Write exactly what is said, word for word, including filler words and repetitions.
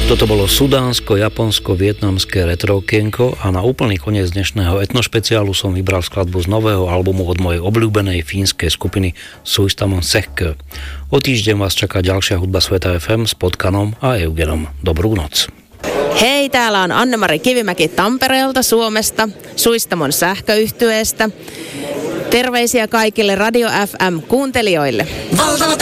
Toto bolo sudánsko-japonsko-vietnamské retrookienko a na úplný koniec dnešného etnošpeciálu som vybral skladbu z nového albumu od mojej obľúbenej fínskej skupiny Suistamon Sähkö. O týždeň vás čaká ďalšia hudba Sveta ef em s Potkanom a Eugenom. Dobrú noc. Hei, täällä on Anne-Mari Kivimäki Tampereelta, Suomesta, Suistamon Sähköyhtyeestä. Terveisiä kaikille Radio F M-kuuntelijoille. Valtavat